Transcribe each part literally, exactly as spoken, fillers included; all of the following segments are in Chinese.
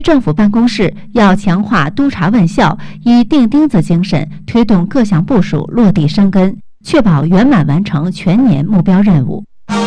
政府办公室要强化督查问效，以钉钉子精神推动各项部署落地生根，确保圆满完成全年目标任务。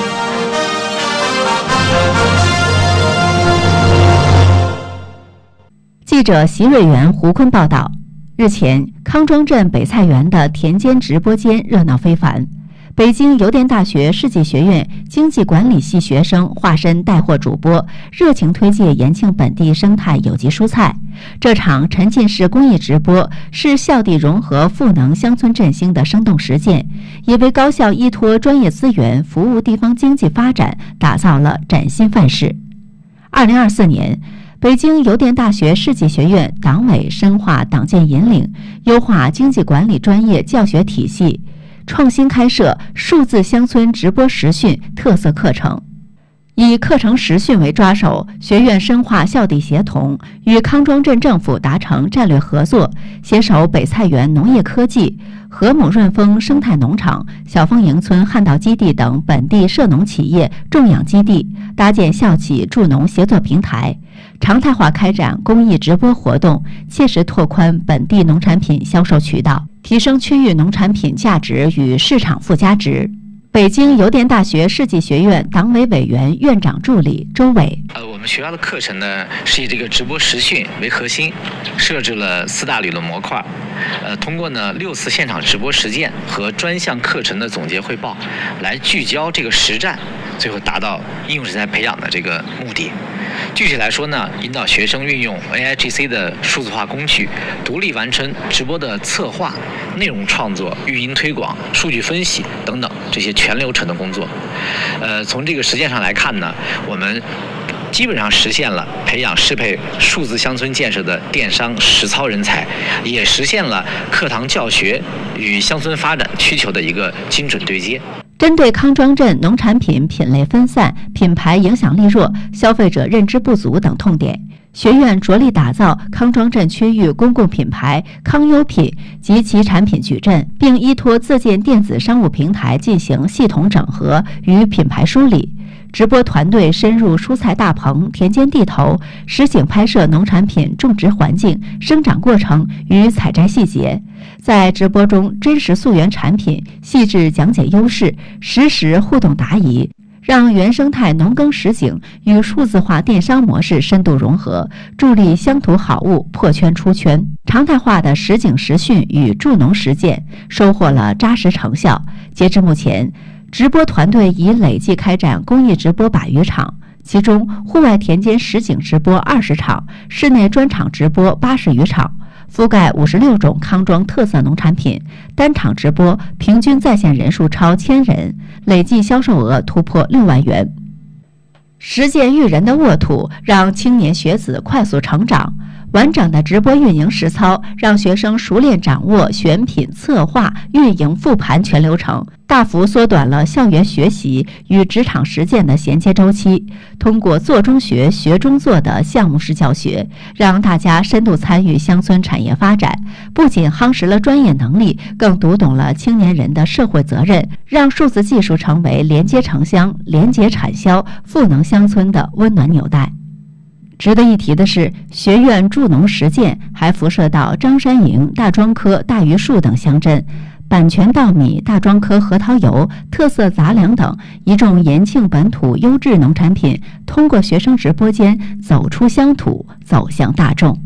记者席瑞元、胡坤报道，日前，康庄镇北菜园的田间直播间热闹非凡。北京邮电大学世纪学院经济管理系学生化身带货主播，热情推介延庆本地生态有机蔬菜。这场沉浸式公益直播是校地融合赋能乡村振兴的生动实践，也为高校依托专业资源服务地方经济发展打造了崭新范式。二零二四年，北京邮电大学世纪学院党委深化党建引领，优化经济管理专业教学体系，创新开设数字乡村直播实训特色课程。以课程实训为抓手，学院深化校地协同，与康庄镇政府达成战略合作，携手北菜园农业科技、和睦润丰生态农场、小丰营村旱稻基地等本地涉农企业种养基地，搭建校企助农协作平台，常态化开展公益直播活动，切实拓宽本地农产品销售渠道，提升区域农产品价值与市场附加值。北京邮电大学世纪学院党委委员、院长助理周伟。 呃，我们学校的课程呢是以这个直播实训为核心，设置了四大理论模块。呃，通过呢六次现场直播实践和专项课程的总结汇报，来聚焦这个实战，最后达到应用人才培养的这个目的。具体来说呢，引导学生运用 A I G C 的数字化工具，独立完成直播的策划、内容创作、运营推广、数据分析等等这些全流程的工作。呃，从这个实践上来看呢，我们基本上实现了培养适配数字乡村建设的电商实操人才，也实现了课堂教学与乡村发展需求的一个精准对接。 针对康庄镇农产品品类分散、品牌影响力弱、消费者认知不足等痛点，学院着力打造康庄镇区域公共品牌康优品及其产品矩阵，并依托自建电子商务平台进行系统整合与品牌梳理。直播团队深入蔬菜大棚、田间地头，实景拍摄农产品种植环境、生长过程与采摘细节，在直播中真实溯源产品，细致讲解优势，实时互动答疑，让原生态农耕实景与数字化电商模式深度融合，助力乡土好物破圈出圈。常态化的实景实训与助农实践收获了扎实成效。截至目前，直播团队已累计开展公益直播百余场，其中户外田间实景直播二十场，室内专场直播八十余场，覆盖五十六种康庄特色农产品，单场直播平均在线人数超千人，累计销售额突破六万元。实践育人的沃土，让青年学子快速成长。完整的直播运营实操，让学生熟练掌握选品、策划、运营、复盘全流程，大幅缩短了校园学习与职场实践的衔接周期。通过做中学、学中做的项目式教学，让大家深度参与乡村产业发展，不仅夯实了专业能力，更读懂了青年人的社会责任，让数字技术成为连接城乡、连接产销、赋能乡村的温暖纽带。值得一提的是，学院助农实践还辐射到张山营、大庄科、大榆树等乡镇，版权稻米、大庄科核桃油、特色杂粮等一众延庆本土优质农产品，通过学生直播间走出乡土，走向大众。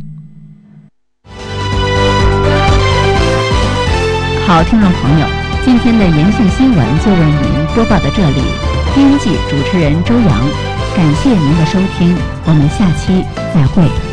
好，听众朋友，今天的延庆新闻就为您播报到这里。编辑主持人周阳，感谢您的收听，我们下期再会。